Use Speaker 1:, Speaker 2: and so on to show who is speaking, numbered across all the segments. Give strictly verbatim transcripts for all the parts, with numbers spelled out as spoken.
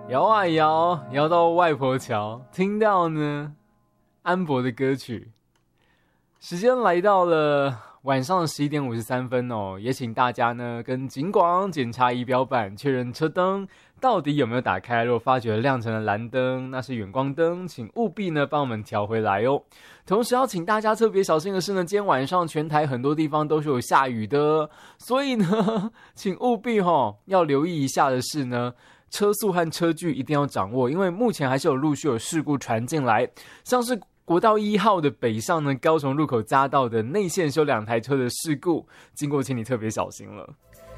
Speaker 1: 摇啊摇，摇到外婆桥，听到呢安博的歌曲。时间来到了晚上十一点五十三分哦，也请大家呢跟警广检查仪表板，确认车灯到底有没有打开。如果发觉亮成了蓝灯，那是远光灯，请务必呢帮我们调回来哦。同时要请大家特别小心的是呢，今天晚上全台很多地方都是有下雨的，所以呢，请务必哦要留意一下的是呢，车速和车距一定要掌握，因为目前还是有陆续有事故传进来，像是国道一号的北上呢，高雄入口匝道的内线修两台车的事故，经过请你特别小心了。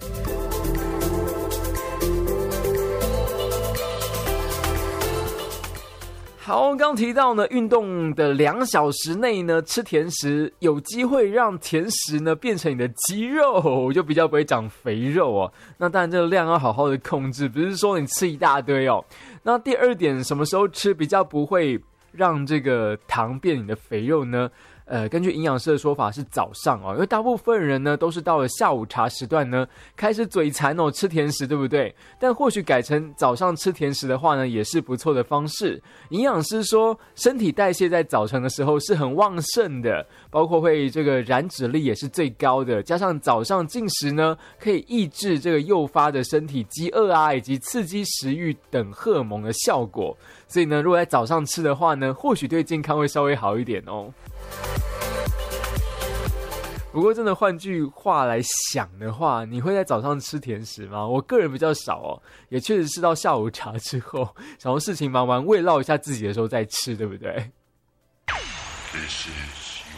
Speaker 1: 好，刚提到呢，运动的两小时内呢，吃甜食有机会让甜食呢变成你的肌肉，就比较不会长肥肉哦。那当然这个量要好好的控制，不是说你吃一大堆哦。那第二点，什么时候吃比较不会让这个糖变你的肥肉呢？呃，根据营养师的说法是早上哦，因为大部分人呢都是到了下午茶时段呢开始嘴馋哦，吃甜食，对不对？但或许改成早上吃甜食的话呢，也是不错的方式。营养师说，身体代谢在早晨的时候是很旺盛的，包括会这个燃脂力也是最高的，加上早上进食呢，可以抑制这个诱发的身体饥饿啊，以及刺激食欲等荷尔蒙的效果。所以呢，如果在早上吃的话呢，或许对健康会稍微好一点哦。不过真的换句话来想的话，你会在早上吃甜食吗？我个人比较少哦，也确实是到下午茶之后，想要事情忙完慰劳一下自己的时候再吃，对不对？
Speaker 2: This is